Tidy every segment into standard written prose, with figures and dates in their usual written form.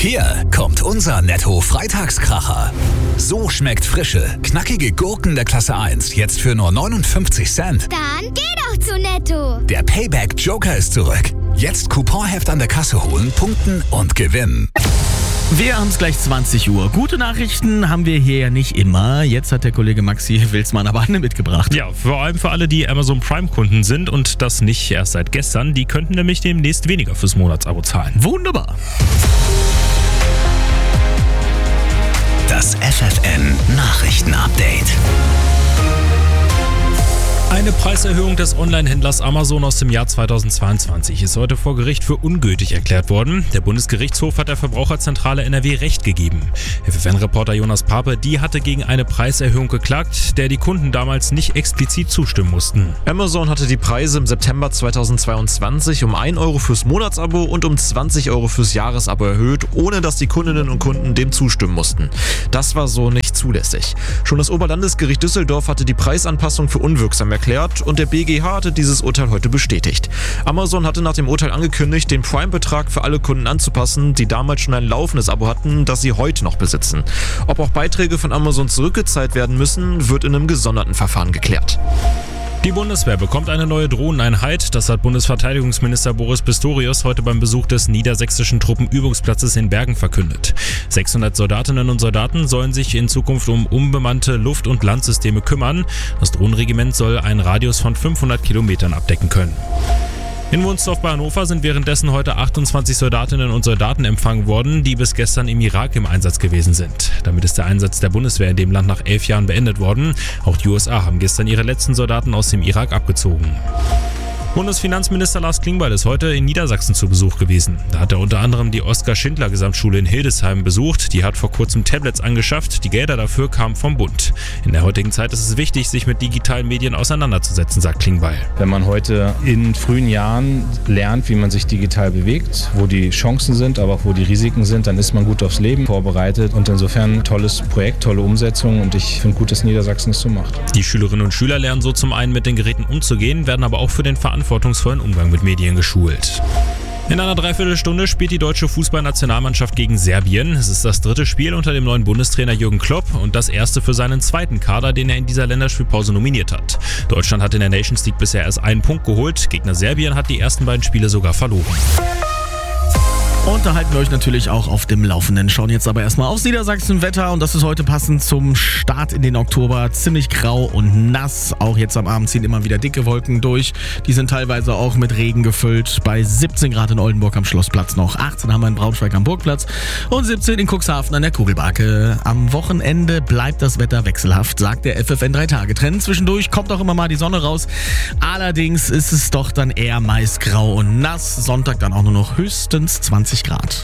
Hier kommt unser Netto-Freitagskracher. So schmeckt frische, knackige Gurken der Klasse 1 jetzt für nur 59 Cent. Dann geh doch zu Netto. Der Payback-Joker ist zurück. Jetzt Couponheft an der Kasse holen, punkten und gewinnen. Wir haben es gleich 20 Uhr. Gute Nachrichten haben wir hier ja nicht immer. Jetzt hat der Kollege Maxi Wilsmann aber eine mitgebracht. Ja, vor allem für alle, die Amazon Prime-Kunden sind und das nicht erst seit gestern. Die könnten nämlich demnächst weniger fürs Monatsabo zahlen. Wunderbar. Das FFN-Nachrichten-Update. Eine Preiserhöhung des Online-Händlers Amazon aus dem Jahr 2022 ist heute vor Gericht für ungültig erklärt worden. Der Bundesgerichtshof hat der Verbraucherzentrale NRW Recht gegeben. FFN-Reporter Jonas Pape, die hatte gegen eine Preiserhöhung geklagt, der die Kunden damals nicht explizit zustimmen mussten. Amazon hatte die Preise im September 2022 um 1 Euro fürs Monatsabo und um 20 Euro fürs Jahresabo erhöht, ohne dass die Kundinnen und Kunden dem zustimmen mussten. Das war so nicht zulässig. Schon das Oberlandesgericht Düsseldorf hatte die Preisanpassung für unwirksam erklärt und der BGH hatte dieses Urteil heute bestätigt. Amazon hatte nach dem Urteil angekündigt, den Prime-Betrag für alle Kunden anzupassen, die damals schon ein laufendes Abo hatten, das sie heute noch besitzen. Ob auch Beiträge von Amazon zurückgezahlt werden müssen, wird in einem gesonderten Verfahren geklärt. Die Bundeswehr bekommt eine neue Drohneneinheit. Das hat Bundesverteidigungsminister Boris Pistorius heute beim Besuch des niedersächsischen Truppenübungsplatzes in Bergen verkündet. 600 Soldatinnen und Soldaten sollen sich in Zukunft um unbemannte Luft- und Landsysteme kümmern. Das Drohnenregiment soll einen Radius von 500 Kilometern abdecken können. In Wunstorf bei Hannover sind währenddessen heute 28 Soldatinnen und Soldaten empfangen worden, die bis gestern im Irak im Einsatz gewesen sind. Damit ist der Einsatz der Bundeswehr in dem Land nach 11 Jahren beendet worden. Auch die USA haben gestern ihre letzten Soldaten aus dem Irak abgezogen. Bundesfinanzminister Lars Klingbeil ist heute in Niedersachsen zu Besuch gewesen. Da hat er unter anderem die Oskar-Schindler-Gesamtschule in Hildesheim besucht. Die hat vor kurzem Tablets angeschafft. Die Gelder dafür kamen vom Bund. In der heutigen Zeit ist es wichtig, sich mit digitalen Medien auseinanderzusetzen, sagt Klingbeil. Wenn man heute in frühen Jahren lernt, wie man sich digital bewegt, wo die Chancen sind, aber auch wo die Risiken sind, dann ist man gut aufs Leben vorbereitet. Und insofern ein tolles Projekt, tolle Umsetzung und ich finde gut, dass Niedersachsen es so macht. Die Schülerinnen und Schüler lernen so zum einen mit den Geräten umzugehen, werden aber auch für den verantwortungsvollen Umgang mit Medien geschult. In einer Dreiviertelstunde spielt die deutsche Fußballnationalmannschaft gegen Serbien. Es ist das dritte Spiel unter dem neuen Bundestrainer Jürgen Klopp und das erste für seinen zweiten Kader, den er in dieser Länderspielpause nominiert hat. Deutschland hat in der Nations League bisher erst einen Punkt geholt. Gegner Serbien hat die ersten beiden Spiele sogar verloren. Und da halten wir euch natürlich auch auf dem Laufenden. Schauen jetzt aber erstmal aufs Niedersachsen-Wetter und das ist heute passend zum Start in den Oktober. Ziemlich grau und nass. Auch jetzt am Abend ziehen immer wieder dicke Wolken durch. Die sind teilweise auch mit Regen gefüllt. Bei 17 Grad in Oldenburg am Schlossplatz noch. 18 haben wir in Braunschweig am Burgplatz und 17 in Cuxhaven an der Kugelbarke. Am Wochenende bleibt das Wetter wechselhaft, sagt der FFN 3-Tage-Trend. Zwischendurch kommt auch immer mal die Sonne raus. Allerdings ist es doch dann eher meist grau und nass. Sonntag dann auch nur noch höchstens 20 Grad.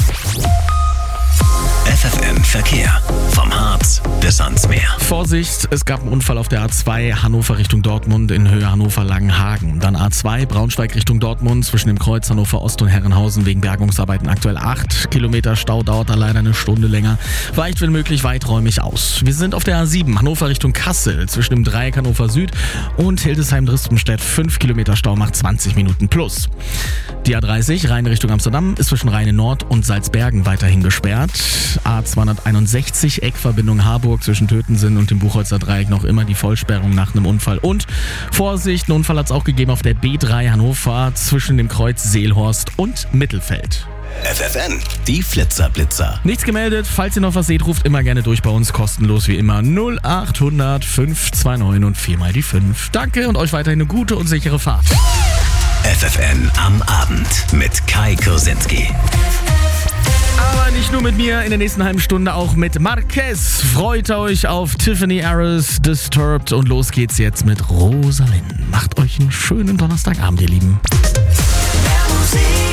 FFN Verkehr. Vom Harz bis ans Meer. Vorsicht, es gab einen Unfall auf der A2 Hannover Richtung Dortmund in Höhe Hannover-Langenhagen. Dann A2 Braunschweig Richtung Dortmund zwischen dem Kreuz Hannover Ost und Herrenhausen wegen Bergungsarbeiten aktuell 8 Kilometer Stau, dauert da leider eine Stunde länger. Weicht wenn möglich weiträumig aus. Wir sind auf der A7 Hannover Richtung Kassel zwischen dem Dreieck Hannover Süd und Hildesheim-Drispenstedt. 5 Kilometer Stau macht 20 Minuten plus. Die A30 Rhein Richtung Amsterdam ist zwischen Rheine Nord und Salzbergen weiterhin gesperrt. A261 Eckverbindung Harburg zwischen Tötensen und dem Buchholzer Dreieck noch immer die Vollsperrung nach einem Unfall. Und Vorsicht, einen Unfall hat es auch gegeben auf der B3 Hannover zwischen dem Kreuz Seelhorst und Mittelfeld. FFN, die Flitzer-Blitzer. Nichts gemeldet, falls ihr noch was seht, ruft immer gerne durch bei uns, kostenlos wie immer 0800 529 und 4 mal die 5. Danke und euch weiterhin eine gute und sichere Fahrt. FFN am Abend mit Kai Kursinski. Aber nicht nur mit mir, in der nächsten halben Stunde auch mit Marquez. Freut euch auf Tiffany Harris, Disturbed und los geht's jetzt mit Rosalind. Macht euch einen schönen Donnerstagabend, ihr Lieben. Musik.